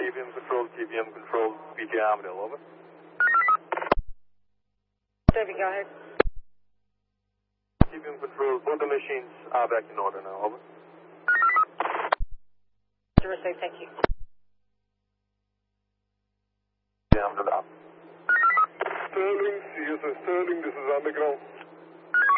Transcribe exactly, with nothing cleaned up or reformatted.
T B M control, T B M control, B J Armadale, over. Debbie, go ahead. T B M control, both the machines are back in order now, over. To receive, thank you. Armadale. Sterling, C S S Sterling, this is underground.